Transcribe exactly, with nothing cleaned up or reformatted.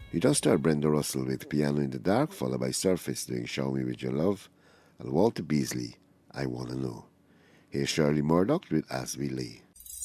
You just heard Brenda Russell with Piano in the Dark, followed by Surface doing Show Me With Your Love, and Walter Beasley, I Wanna Know. Here's Shirley Murdoch with As We Lay.